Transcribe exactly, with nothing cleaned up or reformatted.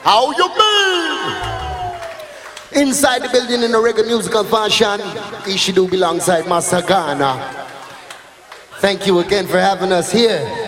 How you mean? Inside the building in a reggae musical fashion, Ishidu alongside Masagana. Thank you again for having us here.